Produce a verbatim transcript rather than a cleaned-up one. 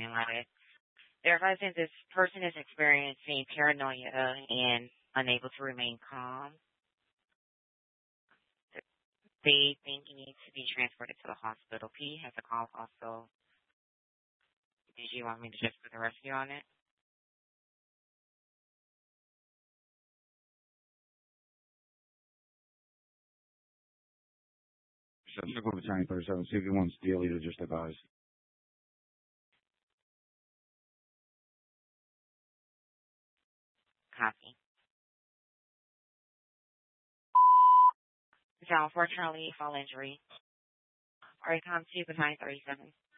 about it. They're advising this person is experiencing paranoia and unable to remain calm. They think he needs to be transported to the hospital. P has a call also. Did you want me to just put the rescue on it? Subsequent Battalion thirty-seven, see if he wants the leader just advise. Copy. So unfortunately, fall injury. Are you come to Battalion thirty-seven?